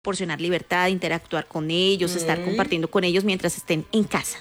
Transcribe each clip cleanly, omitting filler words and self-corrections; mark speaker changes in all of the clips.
Speaker 1: proporcionar libertad, interactuar con ellos, estar compartiendo con ellos mientras estén en casa.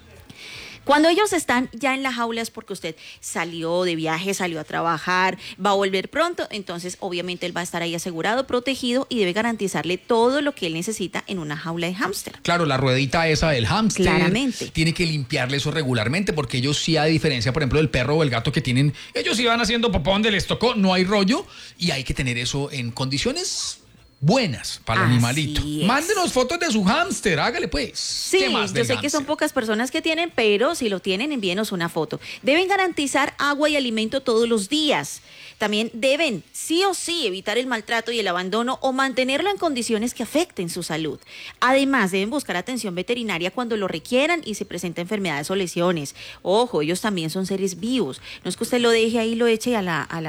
Speaker 1: Cuando ellos están ya en la jaula es porque usted salió de viaje, salió a trabajar, va a volver pronto, entonces obviamente él va a estar ahí asegurado, protegido y debe garantizarle todo lo que él necesita en una jaula de hámster.
Speaker 2: Claro, la ruedita esa del hámster.
Speaker 1: Claramente.
Speaker 2: Tiene que limpiarle eso regularmente porque ellos sí, a diferencia, por ejemplo, del perro o el gato que tienen, ellos sí van haciendo popó donde les tocó, no hay rollo y hay que tener eso en condiciones buenas para el animalito. Mándenos fotos de su hámster, hágale pues.
Speaker 1: Sí, yo sé que son pocas personas que tienen, pero si lo tienen, envíenos una foto. Deben garantizar agua y alimento todos los días. También deben, sí o sí, evitar el maltrato y el abandono o mantenerlo en condiciones que afecten su salud. Además, deben buscar atención veterinaria cuando lo requieran y se presenten enfermedades o lesiones. Ojo, ellos también son seres vivos. No es que usted lo deje ahí, lo eche a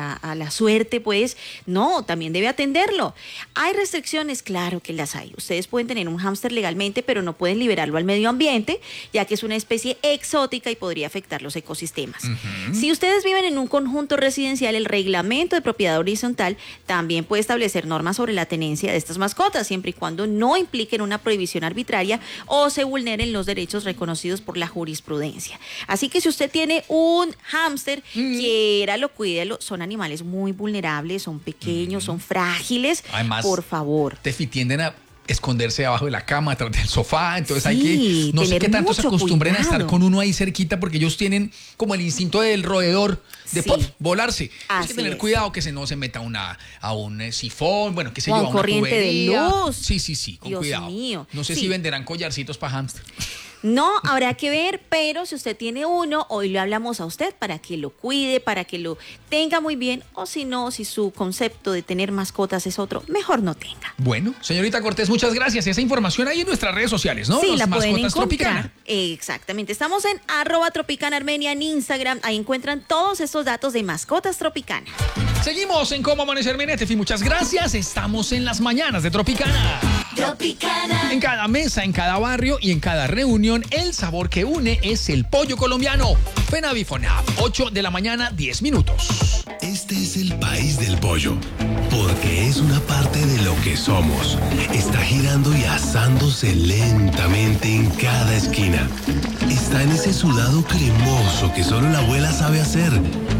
Speaker 1: la suerte, pues. No, también debe atenderlo. ¿Hay restricciones? Claro que las hay. Ustedes pueden tener un hámster legalmente, pero no pueden liberarlo al medio ambiente, ya que es una especie exótica y podría afectar los ecosistemas. Si ustedes viven en un conjunto residencial, el reglamento de propiedad horizontal también puede establecer normas sobre la tenencia de estas mascotas, siempre y cuando no impliquen una prohibición arbitraria o se vulneren los derechos reconocidos por la jurisprudencia. Así que si usted tiene un hámster, quiéralo, cuídelo. Son animales muy vulnerables, son pequeños, son frágiles.
Speaker 2: Además,
Speaker 1: por favor.
Speaker 2: Tienden a esconderse debajo de la cama, atrás del sofá, entonces hay que, no sé qué tanto se acostumbren a estar con uno ahí cerquita porque ellos tienen como el instinto del roedor de volarse. Hay que tener cuidado que no se meta a un sifón, bueno, que se lleva una
Speaker 1: corriente
Speaker 2: tubería.
Speaker 1: De luz.
Speaker 2: Sí, con cuidado.
Speaker 1: Mío.
Speaker 2: No sé si venderán collarcitos para hámster.
Speaker 1: No, habrá que ver, pero si usted tiene uno, hoy le hablamos a usted para que lo cuide, para que lo tenga muy bien, o si no, si su concepto de tener mascotas es otro, mejor no tenga.
Speaker 2: Bueno, señorita Cortés, muchas gracias. Esa información ahí en nuestras redes sociales, ¿no?
Speaker 1: Sí,
Speaker 2: Los
Speaker 1: la pueden
Speaker 2: Mascotas
Speaker 1: encontrar.
Speaker 2: Tropicana.
Speaker 1: Exactamente. Estamos en @TropicanaArmenia en Instagram. Ahí encuentran todos estos datos de Mascotas Tropicana.
Speaker 2: Seguimos en Cómo Amanecer Menetefi. Muchas gracias. Estamos en las mañanas de Tropicana.
Speaker 3: Tropicana.
Speaker 2: En cada mesa, en cada barrio y en cada reunión, el sabor que une es el pollo colombiano. FENAVIFONAV, 8 de la mañana, 10 minutos.
Speaker 4: Este es el país del pollo, porque es una parte de lo que somos. Está girando y asándose lentamente en cada esquina. Está en ese sudado cremoso que solo la abuela sabe hacer.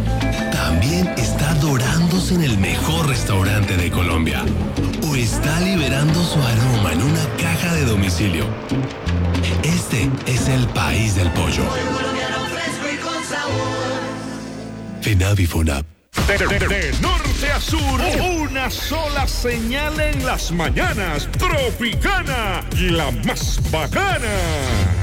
Speaker 4: También está dorándose en el mejor restaurante de Colombia. O está liberando su aroma en una caja de domicilio. Este es el país del pollo. FENAVIFONAV.
Speaker 5: De norte a sur, una sola señal en las mañanas. Tropicana, la más bacana.